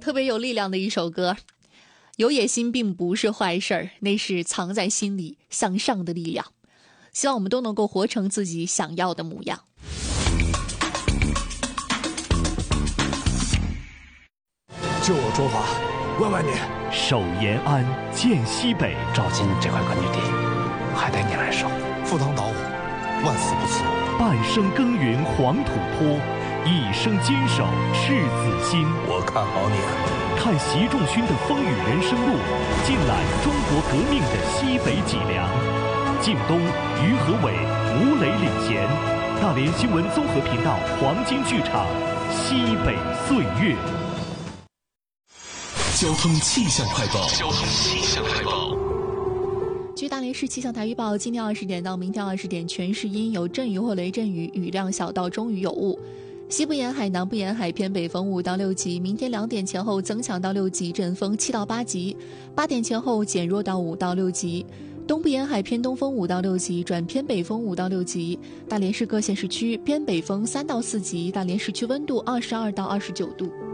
特别有力量的一首歌。有野心并不是坏事儿，那是藏在心里向上的力量。希望我们都能够活成自己想要的模样。 就我中华，万万年！ 守延安，建西北。 赵金这块根据地，还得你来守。 赴汤蹈火，万死不辞。 半生耕耘黄土坡，一生坚守赤子心。 我看好你。 看习仲勋的风雨人生路，尽览中国革命的西北脊梁。晋东、于和伟、吴磊领衔，大连新闻综合频道黄金剧场《西北岁月》。 交通气象快报。 据大连市气象台预报，今天20点到明天20点，全市阴有阵雨或雷阵雨，雨量小到中雨有雾。西部沿海、南部沿海偏北风5到6级，明天2点前后增强到6级，阵风7到8级；8点前后减弱到5到6级。东部沿海偏东风5到6级，转偏北风5到6级。大连市各县市区偏北风3到4级，大连市区温度22到29度。